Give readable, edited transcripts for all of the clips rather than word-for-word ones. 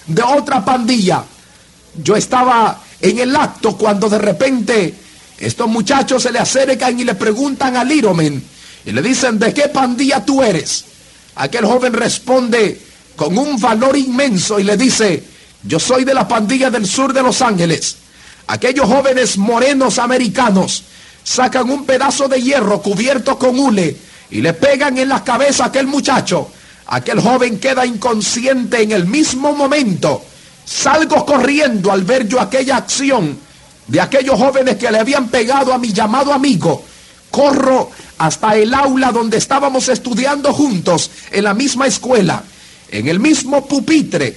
de otra pandilla. Yo estaba en el acto cuando de repente estos muchachos se le acercan y le preguntan a Littleman y le dicen: ¿de qué pandilla tú eres? Aquel joven responde con un valor inmenso y le dice: yo soy de la pandilla del sur de Los Ángeles. Aquellos jóvenes morenos americanos sacan un pedazo de hierro cubierto con hule y le pegan en la cabeza a aquel muchacho. Aquel joven queda inconsciente en el mismo momento. Salgo corriendo al ver yo aquella acción de aquellos jóvenes que le habían pegado a mi llamado amigo. Corro hasta el aula donde estábamos estudiando juntos en la misma escuela, en el mismo pupitre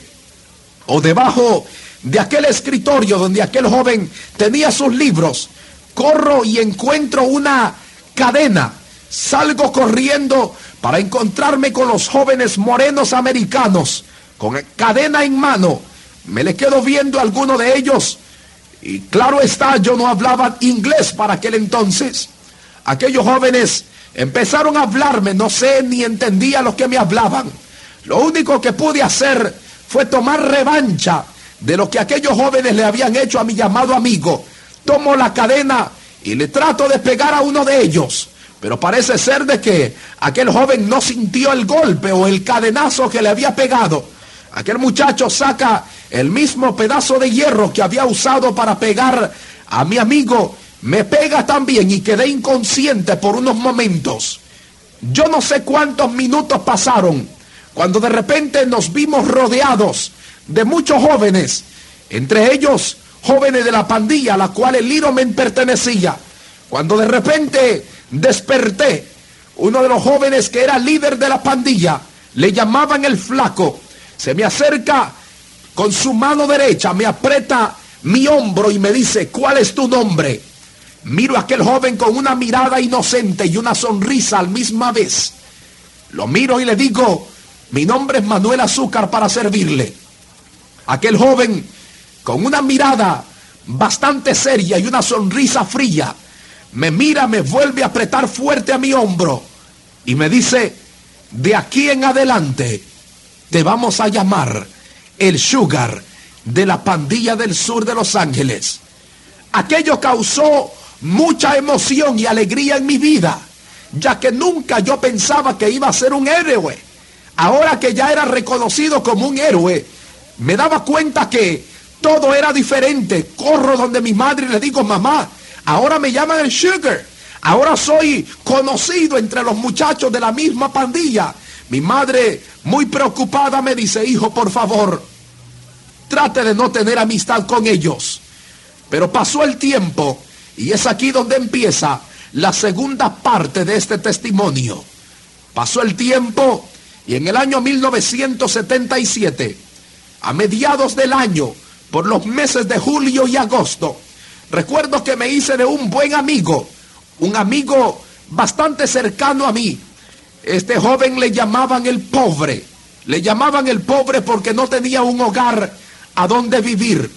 o debajo de aquel escritorio donde aquel joven tenía sus libros. Corro y encuentro una cadena. Salgo corriendo para encontrarme con los jóvenes morenos americanos con cadena en mano. Me le quedo viendo a alguno de ellos y claro está, yo no hablaba inglés para aquel entonces. Aquellos jóvenes empezaron a hablarme, no sé ni entendía lo que me hablaban. Lo único que pude hacer fue tomar revancha de lo que aquellos jóvenes le habían hecho a mi llamado amigo. Tomo la cadena y le trato de pegar a uno de ellos, pero parece ser de que aquel joven no sintió el golpe o el cadenazo que le había pegado. Aquel muchacho saca el mismo pedazo de hierro que había usado para pegar a mi amigo, me pega también y quedé inconsciente por unos momentos. Yo no sé cuántos minutos pasaron cuando de repente nos vimos rodeados de muchos jóvenes, entre ellos jóvenes de la pandilla a la cual el Littleman pertenecía. Cuando de repente desperté, uno de los jóvenes que era líder de la pandilla, le llamaban el Flaco, se me acerca con su mano derecha, me aprieta mi hombro y me dice: ¿cuál es tu nombre? Miro a aquel joven con una mirada inocente y una sonrisa al misma vez. Lo miro y le digo: mi nombre es Manuel Azúcar, para servirle. Aquel joven con una mirada bastante seria y una sonrisa fría me mira, me vuelve a apretar fuerte a mi hombro y me dice: de aquí en adelante te vamos a llamar el Sugar de la pandilla del sur de Los Ángeles. Aquello causó mucha emoción y alegría en mi vida, ya que nunca yo pensaba que iba a ser un héroe. Ahora que ya era reconocido como un héroe, me daba cuenta que todo era diferente. Corro donde mi madre y le digo: mamá, ahora me llaman el Sugar. Ahora soy conocido entre los muchachos de la misma pandilla. Mi madre, muy preocupada, me dice: hijo, por favor, trate de no tener amistad con ellos. Pero pasó el tiempo y es aquí donde empieza la segunda parte de este testimonio. Pasó el tiempo y en el año 1977, a mediados del año, por los meses de julio y agosto, recuerdo que me hice de un buen amigo, un amigo bastante cercano a mí. Este joven le llamaban el pobre. Le llamaban el pobre porque no tenía un hogar a donde vivir.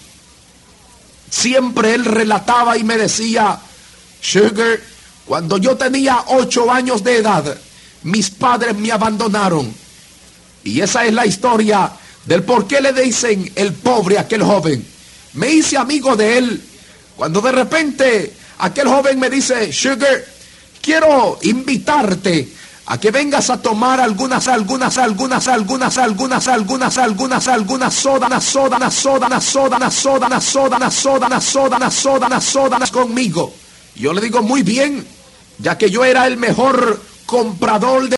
Siempre él relataba y me decía: Sugar, cuando yo tenía 8 años de edad, mis padres me abandonaron. Y esa es la historia del por qué le dicen el pobre a aquel joven. Me hice amigo de él cuando de repente aquel joven me dice: Sugar, quiero invitarte a que vengas a tomar algunas sodas conmigo. Yo le digo: muy bien, ya que yo era el mejor comprador de